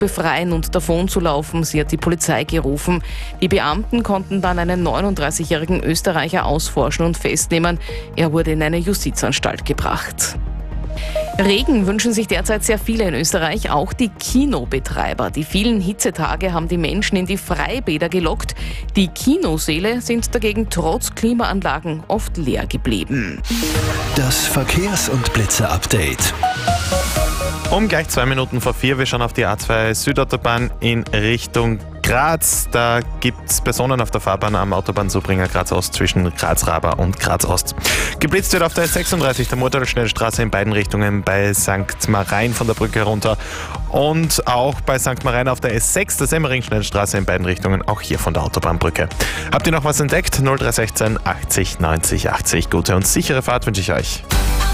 befreien und davon zu laufen. Sie hat die Polizei gerufen. Die Beamten konnten dann einen 39-jährigen Österreicher ausforschen und festnehmen. Er wurde in eine Justizanstalt gebracht. Regen wünschen sich derzeit sehr viele in Österreich, auch die Kinobetreiber. Die vielen Hitzetage haben die Menschen in die Freibäder gelockt. Die Kinosäle sind dagegen trotz Klimaanlagen oft leer geblieben. Das Verkehrs- und Blitzer-Update. Um gleich 2 Minuten vor 4, wir schauen auf die A2 Südautobahn in Richtung Graz. Da gibt es Personen auf der Fahrbahn am Autobahnzubringer Graz Ost zwischen Graz-Raber und Graz Ost. Geblitzt wird auf der S36, der Murtal-Schnellstraße in beiden Richtungen bei St. Marein von der Brücke runter und auch bei St. Marein auf der S6, der Semmering-Schnellstraße in beiden Richtungen, auch hier von der Autobahnbrücke. Habt ihr noch was entdeckt? 0316 80 90 80. Gute und sichere Fahrt wünsche ich euch.